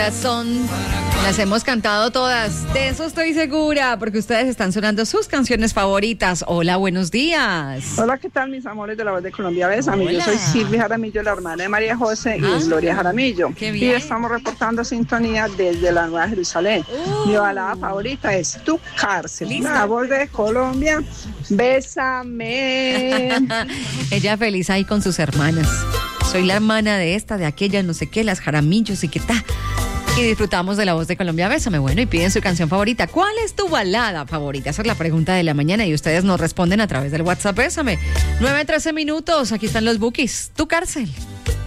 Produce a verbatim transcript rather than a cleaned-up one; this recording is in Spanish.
corazón. Las hemos cantado todas, de eso estoy segura, porque ustedes están sonando sus canciones favoritas. Hola, buenos días. Hola, ¿qué tal, mis amores de la voz de Colombia? Bésame. Yo soy Silvia Jaramillo, la hermana de María José y ah, Gloria Jaramillo. Qué Y bien. estamos reportando sintonía desde la Nueva Jerusalén. Uh. Mi balada favorita es Tu Cárcel. ¿Lista? La voz de Colombia. Bésame. Ella feliz ahí con sus hermanas. Soy la hermana de esta, de aquella, no sé qué, las Jaramillos y qué tal. Y disfrutamos de la voz de Colombia, Bésame. Bueno, y piden su canción favorita. ¿Cuál es tu balada favorita? Esa es la pregunta de la mañana y ustedes nos responden a través del WhatsApp. Bésame. nueve trece minutos, aquí están los bookies. Tu Cárcel.